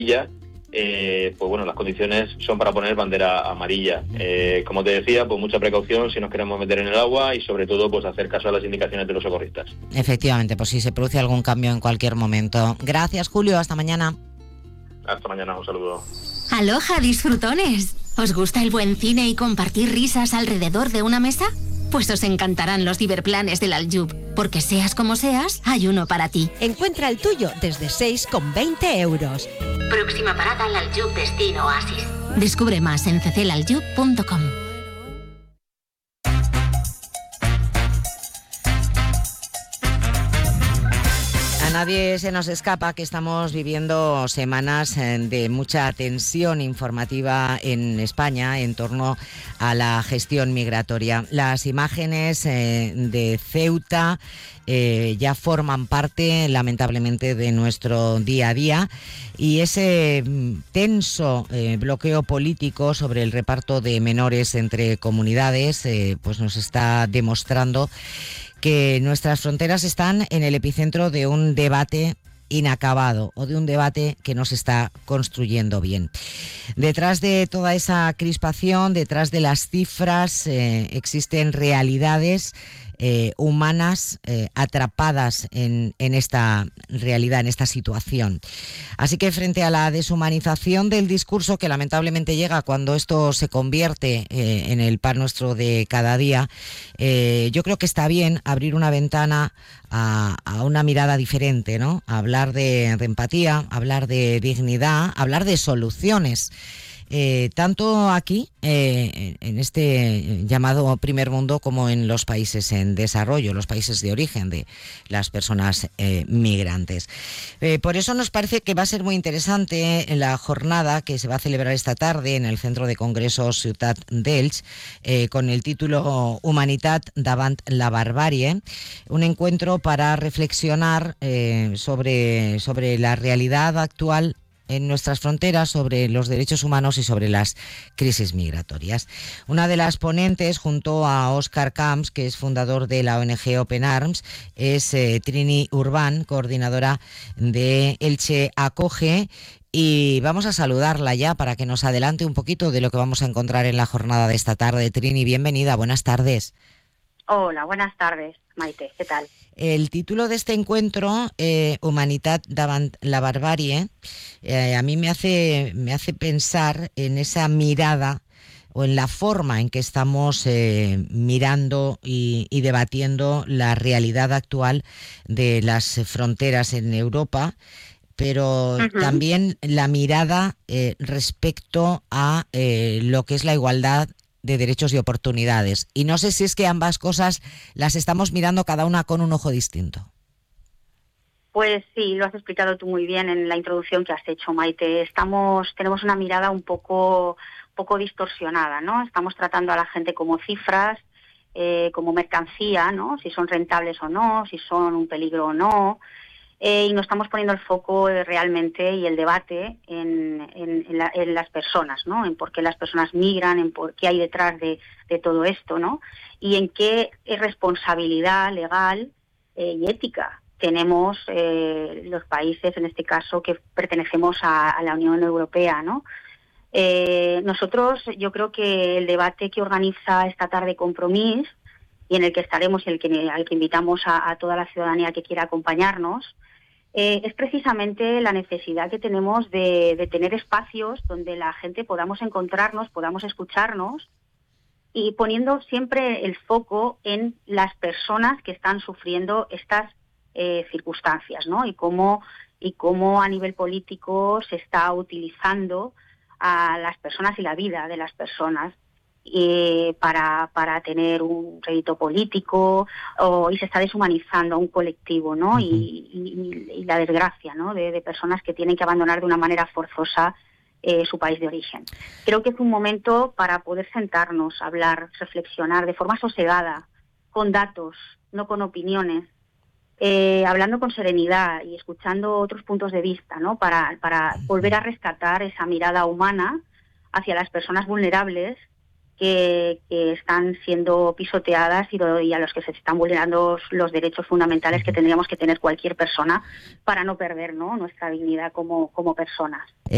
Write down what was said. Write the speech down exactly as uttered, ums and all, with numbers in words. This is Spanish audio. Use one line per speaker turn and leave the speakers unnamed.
Eh, pues bueno, las condiciones son para poner bandera amarilla. Eh, como te decía, pues mucha precaución si nos queremos meter en el agua y sobre todo pues hacer caso a las indicaciones de los socorristas.
Efectivamente, pues si se produce algún cambio en cualquier momento. Gracias, Julio, hasta mañana.
Hasta mañana, un saludo.
Aloha, disfrutones. ¿Os gusta el buen cine y compartir risas alrededor de una mesa? Pues os encantarán los ciberplanes del Aljub, porque seas como seas, hay uno para ti.
Encuentra el tuyo desde seis con veinte euros.
Próxima parada al Aljub Destino Oasis. Descubre más en cecelaljub punto com.
A nadie se nos escapa que estamos viviendo semanas de mucha tensión informativa en España en torno a la gestión migratoria. Las imágenes eh, de Ceuta eh, ya forman parte, lamentablemente, de nuestro día a día, y ese tenso eh, bloqueo político sobre el reparto de menores entre comunidades eh, pues nos está demostrando que nuestras fronteras están en el epicentro de un debate inacabado o de un debate que no se está construyendo bien. Detrás de toda esa crispación, detrás de las cifras, eh, existen realidades eh, humanas eh, atrapadas en, en esta realidad, en esta situación. Así que frente a la deshumanización del discurso que lamentablemente llega cuando esto se convierte eh, en el pan nuestro de cada día, eh, yo creo que está bien abrir una ventana a, a una mirada diferente, ¿no? A hablar de, de empatía, hablar de dignidad, hablar de soluciones. Eh, tanto aquí, eh, en este llamado primer mundo, como en los países en desarrollo, los países de origen de las personas eh, migrantes. Eh, por eso nos parece que va a ser muy interesante la jornada que se va a celebrar esta tarde en el Centro de Congresos Ciutat d'Elx, eh, con el título Humanitat davant la barbarie, un encuentro para reflexionar eh, sobre, sobre la realidad actual en nuestras fronteras, sobre los derechos humanos y sobre las crisis migratorias. Una de las ponentes, junto a Óscar Camps, que es fundador de la O N G Open Arms, es eh, Trini Urbán, coordinadora de Elche Acoge, y vamos a saludarla ya para que nos adelante un poquito de lo que vamos a encontrar en la jornada de esta tarde. Trini, bienvenida, buenas tardes.
Hola, buenas tardes, Maite, ¿qué tal?
El título de este encuentro, eh, Humanitat davant la barbarie, eh, a mí me hace, me hace pensar en esa mirada o en la forma en que estamos eh, mirando y, y debatiendo la realidad actual de las fronteras en Europa, pero uh-huh. también la mirada eh, respecto a eh, lo que es la igualdad de derechos y oportunidades. Y no sé si es que ambas cosas las estamos mirando cada una con un ojo distinto.
Pues sí, lo has explicado tú muy bien en la introducción que has hecho, Maite. Estamos, tenemos una mirada un poco, poco distorsionada, ¿no? Estamos tratando a la gente como cifras, eh, como mercancía, ¿no? Si son rentables o no, si son un peligro o no. Eh, y no estamos poniendo el foco eh, realmente y el debate en, en, en, la, en las personas, ¿no? En por qué las personas migran, en por qué hay detrás de, de todo esto, ¿no? Y en qué responsabilidad legal eh, y ética tenemos eh, los países, en este caso, que pertenecemos a, a la Unión Europea, ¿no? Eh, nosotros, yo creo que el debate que organiza esta tarde Compromís, y en el que estaremos y el que, al que invitamos a, a toda la ciudadanía que quiera acompañarnos, Eh, es precisamente la necesidad que tenemos de, de tener espacios donde la gente podamos encontrarnos, podamos escucharnos, y poniendo siempre el foco en las personas que están sufriendo estas eh, circunstancias, ¿no? Y cómo, y cómo a nivel político se está utilizando a las personas y la vida de las personas Eh, para, para tener un rédito político, o, y se está deshumanizando a un colectivo, ¿no? Uh-huh. y, y, y la desgracia, ¿no? De, de personas que tienen que abandonar de una manera forzosa eh, su país de origen. Creo que es un momento para poder sentarnos, hablar, reflexionar de forma sosegada, con datos, no con opiniones, eh, hablando con serenidad y escuchando otros puntos de vista, ¿no? Para, para volver a rescatar esa mirada humana hacia las personas vulnerables Que, que están siendo pisoteadas y, lo, y a los que se están vulnerando los derechos fundamentales que tendríamos que tener cualquier persona para no perder, ¿no? Nuestra dignidad como, como personas.